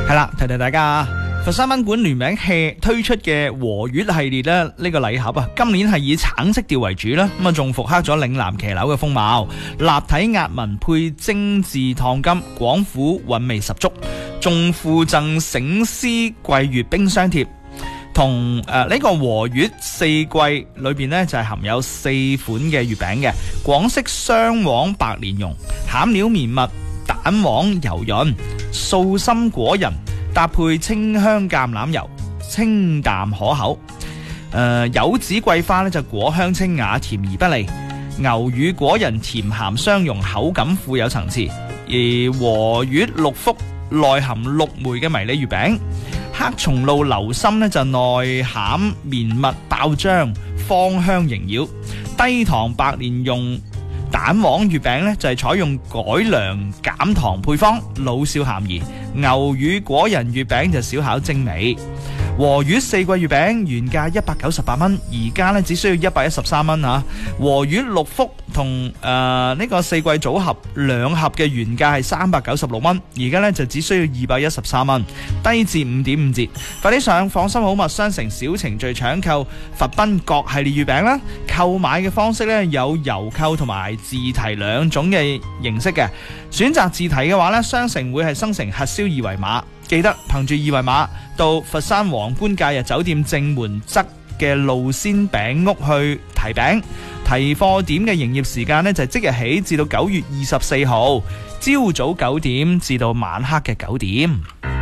係啦，提提大家，佛山賓館聯名 hea 推出嘅和月系列咧，呢個禮盒啊，今年係以橙色調為主啦，咁啊仲復刻咗嶺南騎樓嘅風貌，立體壓紋配精緻燙金，廣府韻味十足，仲附贈醒獅桂月冰箱貼。同呢個和月四季裏邊呢，就係含有4款嘅月餅嘅，廣式雙黃白蓮蓉，餡料綿密，蛋黃油潤，素心果仁搭配清香橄欖油，清淡可口。柚子桂花呢，就果香清雅，甜而不膩。牛乳果仁甜鹹相融，口感富有層次。而和月六福內含6枚嘅迷你月餅。黑松露流心呢，就內餡綿密爆漿，芳香縈繞。低糖白蓮蓉蛋黃月餅呢，就係採用改良減糖配方，老少咸宜。牛乳果仁月餅就小巧精美。和月四季月餅原價198蚊，而家呢只需要113蚊嚇。和月六福同呢個四季組合2盒嘅原價係396蚊，而家呢就只需要213蚊，低至5.5折。快啲上放心好物商城小程序搶購佛賓各系列月餅啦！購買嘅方式呢，有郵購同埋自提2種嘅形式嘅。選擇自提嘅話呢，商城會係生成核銷二維碼。記得憑住二維碼到佛山皇冠假日酒店正門側嘅露鮮餅屋去提餅。提貨點嘅營業時間呢，就係即日起至到9月24號，朝早9點至到晚黑嘅9點。